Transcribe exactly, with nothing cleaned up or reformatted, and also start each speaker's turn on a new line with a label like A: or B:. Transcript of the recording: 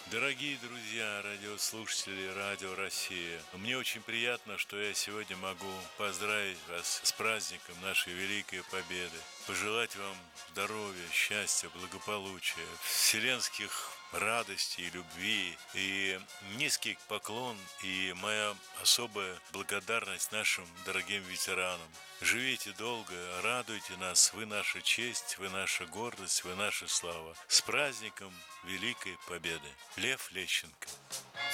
A: Дорогие друзья, радиослушатели Радио Россия, мне очень приятно, что я сегодня могу поздравить вас с праздником нашей Великой Победы, пожелать вам здоровья, счастья, благополучия, вселенских радости и любви, и низкий поклон, и моя особая благодарность нашим дорогим ветеранам. Живите долго, радуйте нас, вы наша честь, вы наша гордость, вы наша слава. С праздником Великой Победы! Лев Лещенко.